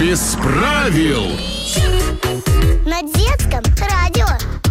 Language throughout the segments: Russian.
без правил. На детском радио.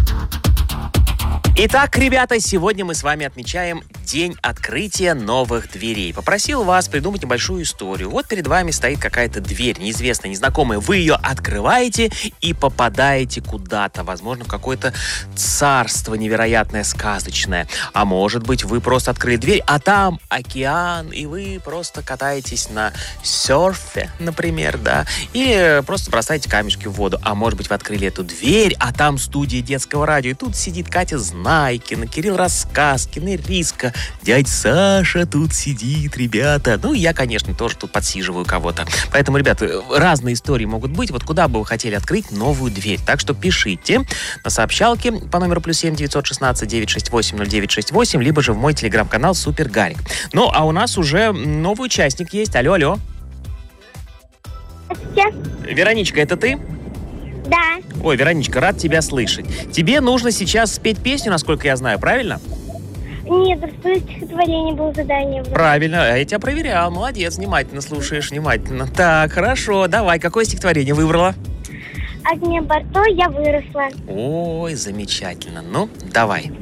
Итак, ребята, сегодня мы с вами отмечаем день открытия новых дверей. Попросил вас придумать небольшую историю. Вот перед вами стоит какая-то дверь, неизвестная, незнакомая. Вы ее открываете и попадаете куда-то. Возможно, в какое-то царство невероятное, сказочное. А может быть, вы просто открыли дверь, а там океан, и вы просто катаетесь на серфе, например, да, и просто бросаете камешки в воду. А может быть, вы открыли эту дверь, а там студия детского радио, и тут сидит Катя Знайкина, Кирилл Рассказкин, Ириска, дядь Саша тут сидит, ребята. Ну, и я, конечно, тоже тут подсиживаю кого-то. Поэтому, ребята, разные истории могут быть. Вот куда бы вы хотели открыть новую дверь. Так что пишите на сообщалке по номеру +7 916 968 0968, либо же в мой телеграм-канал Супер Гарик. Ну, а у нас уже новый участник есть. Алло, алло. Вероничка, это ты? Да. Ой, Вероничка, рад тебя слышать. Тебе нужно сейчас спеть песню, насколько я знаю, правильно? Нет, простое стихотворение было задание. Правильно, я тебя проверял, молодец, внимательно слушаешь, внимательно. Так, хорошо, давай, какое стихотворение выбрала? Огне борто я выросла. Ой, замечательно, ну, давай.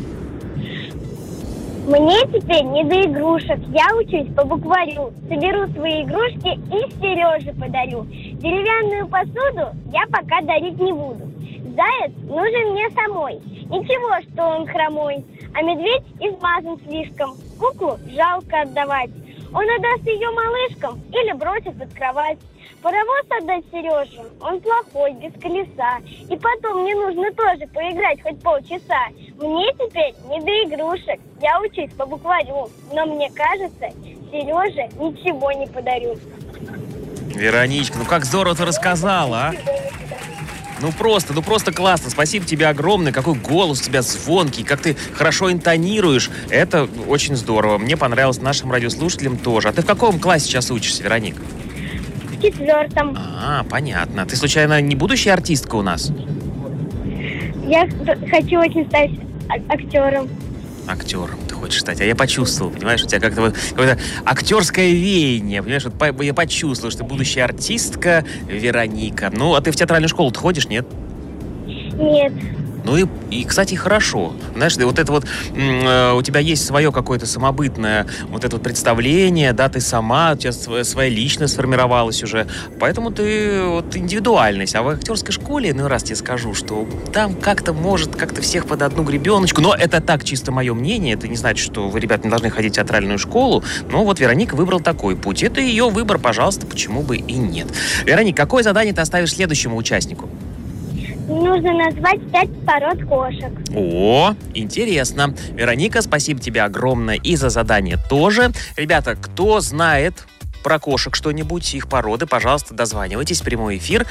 Мне теперь не до игрушек, я учусь по букварю. Соберу свои игрушки и Сереже подарю. Деревянную посуду я пока дарить не буду. Заяц нужен мне самой. Ничего, что он хромой. А медведь измазан слишком. Куклу жалко отдавать. Он отдаст ее малышкам или бросит под кровать. Паровоз отдать Сереже, он плохой, без колеса. И потом мне нужно тоже поиграть хоть полчаса. Мне теперь не до игрушек, я учусь по букварю. Но мне кажется, Сереже ничего не подарю. Вероничка, ну как здорово ты рассказала, а? Ну просто классно. Спасибо тебе огромное. Какой голос у тебя звонкий, как ты хорошо интонируешь. Это очень здорово. Мне понравилось, нашим радиослушателям тоже. А ты в каком классе сейчас учишься, Вероника? В 4. А, понятно. Ты, случайно, не будущая артистка у нас? Я хочу очень стать актером. Актером ты хочешь стать. А я почувствовал, понимаешь, у тебя как-то вот какое-то актерское веяние, понимаешь, вот я почувствовал, что ты будущая артистка Вероника. Ну, а ты в театральную школу-то ходишь, нет? Нет. Ну и, кстати, хорошо. Знаешь, вот это вот у тебя есть свое какое-то самобытное вот это вот представление, да, ты сама, у тебя своя личность сформировалась уже, поэтому ты вот индивидуальность. А в актерской школе, ну раз тебе скажу, что там как-то может как-то всех под одну гребеночку, но это так чисто мое мнение, это не значит, что вы, ребята, не должны ходить в театральную школу, но вот Вероника выбрал такой путь. Это ее выбор, пожалуйста, почему бы и нет. Вероника, какое задание ты оставишь следующему участнику? Нужно назвать 5 пород кошек. О, интересно. Вероника, спасибо тебе огромное и за задание тоже. Ребята, кто знает про кошек что-нибудь, их породы, пожалуйста, дозванивайтесь в прямой эфир